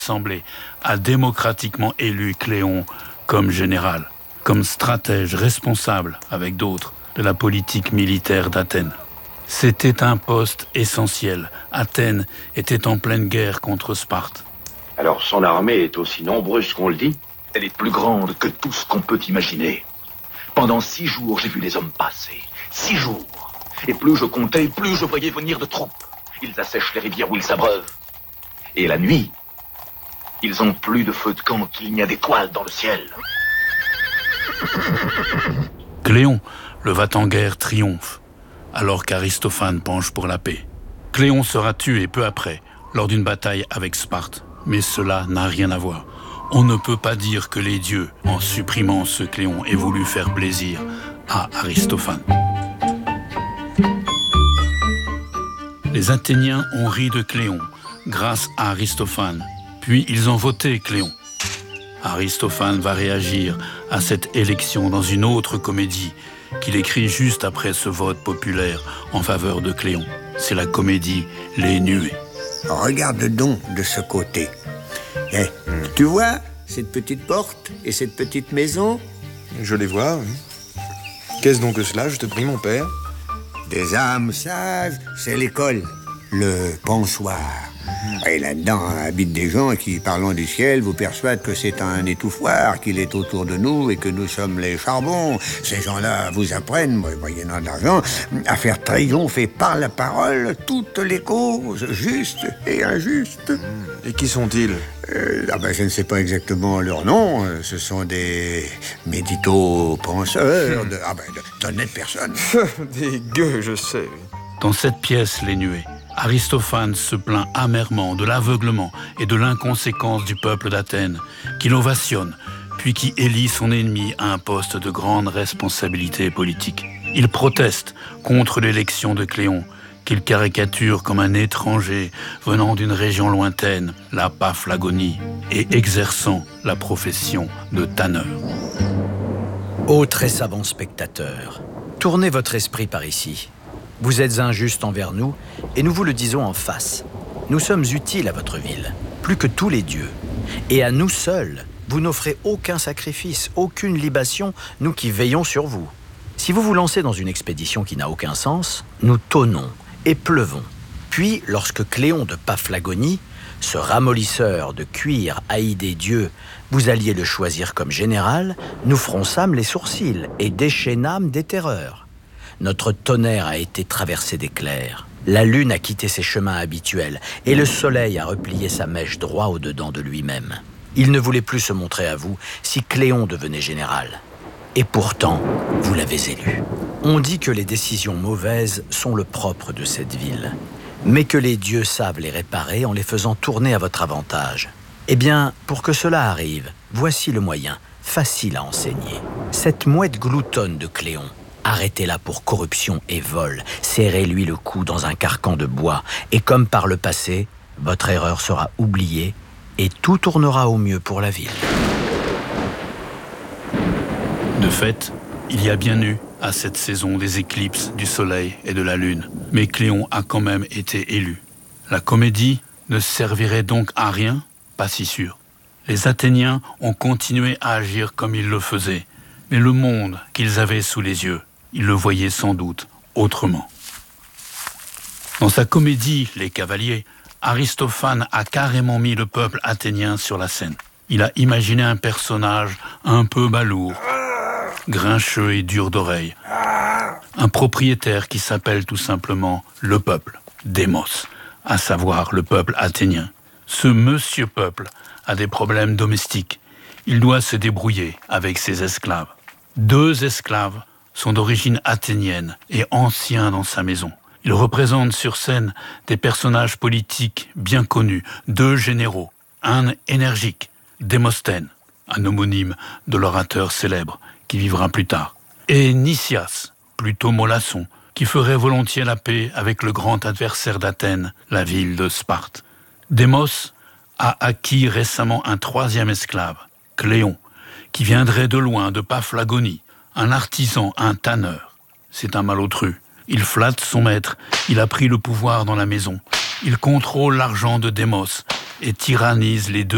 L'Assemblée a démocratiquement élu Cléon comme général, comme stratège responsable, avec d'autres, de la politique militaire d'Athènes. C'était un poste essentiel. Athènes était en pleine guerre contre Sparte. Alors son armée est aussi nombreuse qu'on le dit? Elle est plus grande que tout ce qu'on peut imaginer. Pendant 6 jours, j'ai vu les hommes passer. 6 jours. Et plus je comptais, plus je voyais venir de troupes. Ils assèchent les rivières où ils s'abreuvent. Et la nuit, ils ont plus de feux de camp qu'il n'y a d'étoiles dans le ciel. Cléon, le va-t-en-guerre, triomphe, alors qu'Aristophane penche pour la paix. Cléon sera tué peu après, lors d'une bataille avec Sparte. Mais cela n'a rien à voir. On ne peut pas dire que les dieux, en supprimant ce Cléon, aient voulu faire plaisir à Aristophane. Les Athéniens ont ri de Cléon grâce à Aristophane, puis ils ont voté Cléon. Aristophane va réagir à cette élection dans une autre comédie qu'il écrit juste après ce vote populaire en faveur de Cléon. C'est la comédie Les Nuées. Regarde donc de ce côté. Tu vois cette petite porte et cette petite maison? Je les vois, oui. Qu'est-ce donc que cela, je te prie, mon père? Des âmes sages, c'est l'école, le pensoir. Et là-dedans habitent des gens qui, parlant du ciel, vous persuadent que c'est un étouffoir, qu'il est autour de nous et que nous sommes les charbons. Ces gens-là vous apprennent, moyennant de l'argent, à faire triompher par la parole toutes les causes, justes et injustes. Et qui sont-ils? Je ne sais pas exactement leur nom. Ce sont des médito-penseurs, d'honnêtes personnes. Des gueux, je sais. Dans cette pièce, Les Nuées, Aristophane se plaint amèrement de l'aveuglement et de l'inconséquence du peuple d'Athènes, qu'il ovationne, puis qui élit son ennemi à un poste de grande responsabilité politique. Il proteste contre l'élection de Cléon, qu'il caricature comme un étranger venant d'une région lointaine, la Paphlagonie, et exerçant la profession de tanneur. Ô très savant spectateur, tournez votre esprit par ici. Vous êtes injuste envers nous, et nous vous le disons en face. Nous sommes utiles à votre ville, plus que tous les dieux. Et à nous seuls, vous n'offrez aucun sacrifice, aucune libation, nous qui veillons sur vous. Si vous vous lancez dans une expédition qui n'a aucun sens, nous tonnons et pleuvons. Puis, lorsque Cléon de Paphlagonie, ce ramollisseur de cuir haï des dieux, vous alliez le choisir comme général, nous fronçâmes les sourcils et déchaînâmes des terreurs. Notre tonnerre a été traversé d'éclairs. La lune a quitté ses chemins habituels et le soleil a replié sa mèche droit au-dedans de lui-même. Il ne voulait plus se montrer à vous si Cléon devenait général. Et pourtant, vous l'avez élu. On dit que les décisions mauvaises sont le propre de cette ville, mais que les dieux savent les réparer en les faisant tourner à votre avantage. Eh bien, pour que cela arrive, voici le moyen, facile à enseigner. Cette mouette gloutonne de Cléon, arrêtez-la pour corruption et vol, serrez-lui le cou dans un carcan de bois, et comme par le passé, votre erreur sera oubliée et tout tournera au mieux pour la ville. De fait, il y a bien eu, à cette saison, des éclipses du soleil et de la lune, mais Cléon a quand même été élu. La comédie ne servirait donc à rien? Pas si sûr. Les Athéniens ont continué à agir comme ils le faisaient, mais le monde qu'ils avaient sous les yeux, ils le voyaient sans doute autrement. Dans sa comédie « Les Cavaliers », Aristophane a carrément mis le peuple athénien sur la scène. Il a imaginé un personnage un peu balourd, grincheux et dur d'oreille. Un propriétaire qui s'appelle tout simplement le peuple, Démos, à savoir le peuple athénien. Ce monsieur peuple a des problèmes domestiques. Il doit se débrouiller avec ses esclaves. 2 esclaves sont d'origine athénienne et anciens dans sa maison. Ils représentent sur scène des personnages politiques bien connus, 2 généraux, un énergique, Démosthène, un homonyme de l'orateur célèbre qui vivra plus tard, et Nicias, plutôt mollasson, qui ferait volontiers la paix avec le grand adversaire d'Athènes, la ville de Sparte. Démos a acquis récemment un 3e esclave, Cléon, qui viendrait de loin, de Paphlagonie, un artisan, un tanneur. C'est un malotru. Il flatte son maître, il a pris le pouvoir dans la maison. Il contrôle l'argent de Démos et tyrannise les 2